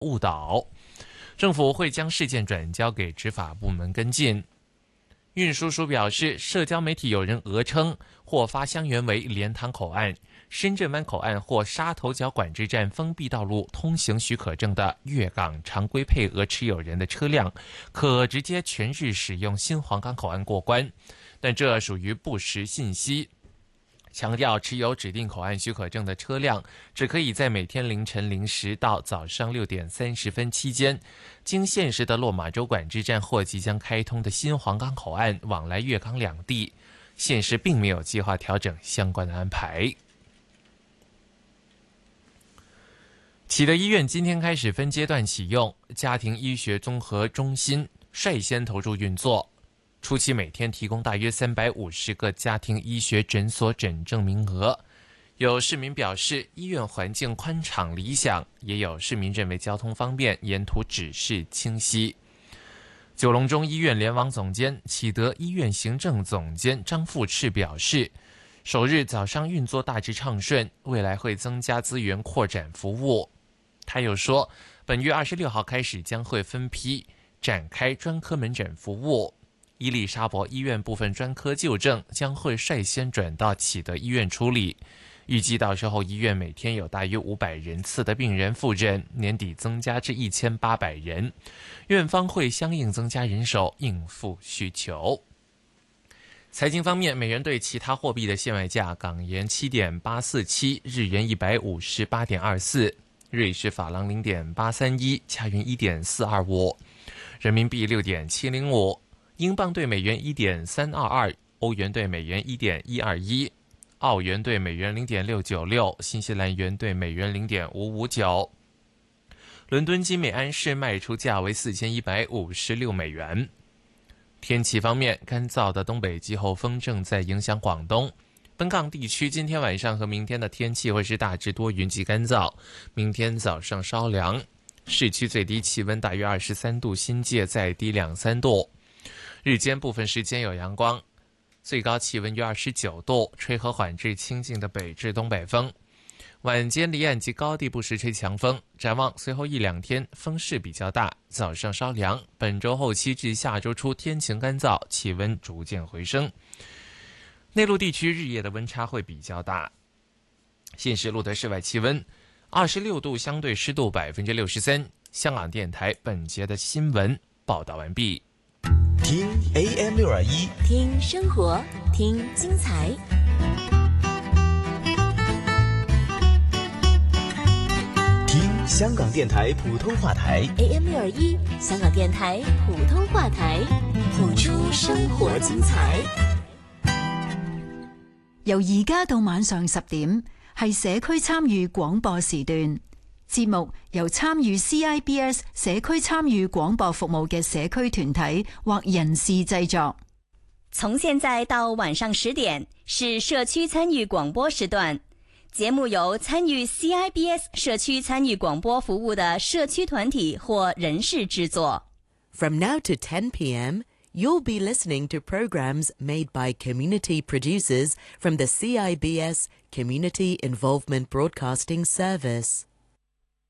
误导，政府会将事件转交给执法部门跟进。运输署表示，社交媒体有人讹称或发箱源为莲塘口岸、深圳湾口岸或沙头角管制站封闭道路通行许可证的粤港常规配额持有人的车辆，可直接全日使用新皇岗口岸过关，但这属于不实信息。强调持有指定口岸许可证的车辆只可以在每天凌晨0时到早上6点30分期间，经现时的落马洲管制站或即将开通的新皇岗口岸往来粤港两地。现时并没有计划调整相关的安排。启德医院今天开始分阶段启用家庭医学综合中心，率先投入运作。初期每天提供大约350个家庭医学诊所诊症名额。有市民表示医院环境宽敞理想，也有市民认为交通方便，沿途指示清晰。九龙中医院联网总监、启德医院行政总监张富赤表示，首日早上运作大致畅顺，未来会增加资源扩展服务。他又说，本月26号开始将会分批展开专科门诊服务。伊利沙伯医院部分专科就诊将会率先转到启德医院处理，预计到时候医院每天有大约500人次的病人复诊，年底增加至1800人，院方会相应增加人手应付需求。财经方面，美元对其他货币的现卖价：港元7.847，日元158.24，瑞士法郎0.831，加元1.425，人民币6.705。英镑对美元1.322，欧元对美元1.121，澳元对美元0.696，新西兰元对美元0.559。伦敦金每安士卖出价为4156美元。天气方面，干燥的东北季候风正在影响广东。本港地区今天晚上和明天的天气会是大致多云及干燥，明天早上稍凉，市区最低气温大约23度，新界再低2-3度。日间部分时间有阳光，最高气温约29度，吹和缓至清劲的北至东北风。晚间离岸及高地不时吹强风。展望随后1-2天风势比较大，早上稍凉。本周后期至下周初天晴干燥，气温逐渐回升。内陆地区日夜的温差会比较大。现时录得室外气温26度，相对湿度63%。香港电台本节的新闻报道完毕。 听 AM621， 听生活，听精彩。 听香港电台普通话台 AM621，香港電台普通話台，譜出生活精彩。 由而家到晚上10點，係社區參與廣播時段。節目由參與 CIBS 社區參與廣播服務嘅社區團體或人士製作。 從現在到晚上10點是社區參與廣播時段，節目由參與 CIBS 社區參與廣播服務的社區團體或人士製作。 From now to 10 p.m., you'll be listening to programs made by community producers from the CIBS Community Involvement Broadcasting Service.